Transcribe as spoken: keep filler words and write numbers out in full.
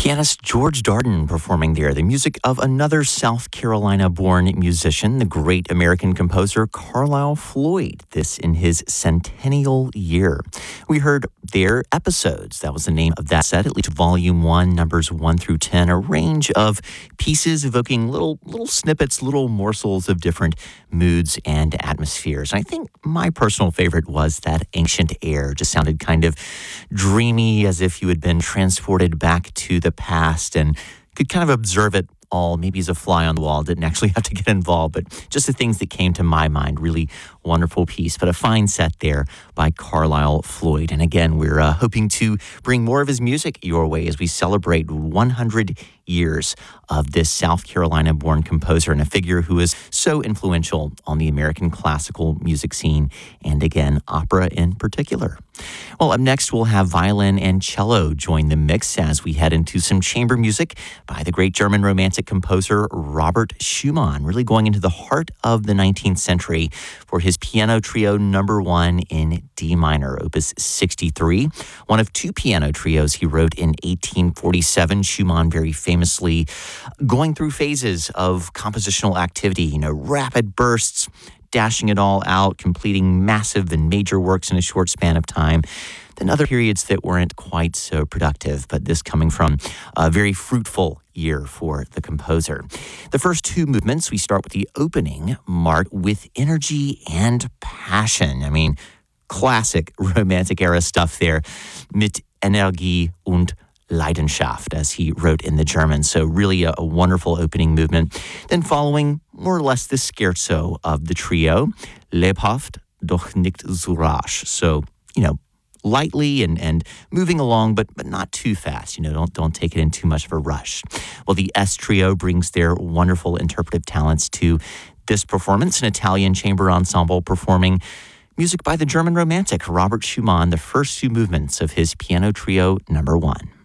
Pianist George Darden performing there, the music of another South Carolina-born musician, the great American composer Carlisle Floyd, this in his centennial year. We heard their Episodes. That was the name of that set, at least volume one, numbers one through ten, a range of pieces evoking little little snippets, little morsels of different moods and atmospheres. And I think my personal favorite was that Ancient Air. Just sounded kind of dreamy, as if you had been transported back to the past and could kind of observe it all, maybe as a fly on the wall. Didn't actually have to get involved, but just the things that came to my mind. Really wonderful piece, but a fine set there by Carlisle Floyd. And again, we're uh, hoping to bring more of his music your way as we celebrate one hundred years of this South Carolina-born composer and a figure who is so influential on the American classical music scene, and again, opera in particular. Well, up next, we'll have violin and cello join the mix as we head into some chamber music by the great German Romantic composer Robert Schumann, really going into the heart of the nineteenth century for his piano trio number one in D minor, opus sixty-three, one of two piano trios he wrote in eighteen forty-seven. Schumann very famously going through phases of compositional activity, you know, rapid bursts, dashing it all out, completing massive and major works in a short span of time. Then other periods that weren't quite so productive, but this coming from a very fruitful year for the composer. The first two movements, we start with the opening, marked with energy and passion. I mean, classic Romantic era stuff there. Mit Energie und Leidenschaft, as he wrote in the German. So really a, a wonderful opening movement. Then following more or less the scherzo of the trio, lebhaft, doch nicht zu rasch. So, you know, lightly and, and moving along, but but not too fast. You know, don't don't take it in too much of a rush. Well, the S Trio brings their wonderful interpretive talents to this performance, an Italian chamber ensemble performing music by the German Romantic Robert Schumann, the first two movements of his piano trio number one.